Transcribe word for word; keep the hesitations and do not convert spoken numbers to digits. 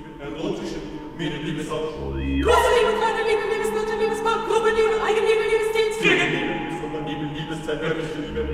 erotische Liebe, Mini-Liebeshaus. Große Liebe, kleine Liebe, Liebesmutter, Liebesmann, Gruppenliebe, Eigenliebe, Liebesdienst. Gegenliebe, Superliebe, Liebeszeit, göttliche Liebe,